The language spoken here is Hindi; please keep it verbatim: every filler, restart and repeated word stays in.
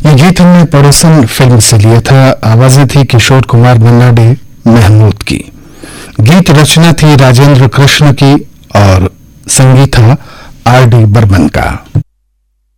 ये गीत हमने पड़ोसन फिल्म से लिया था। आवाजें थी किशोर कुमार, मन्ना डे, महमूद की। गीत रचना थी राजेंद्र कृष्ण की और संगीत था आर डी बर्मन का।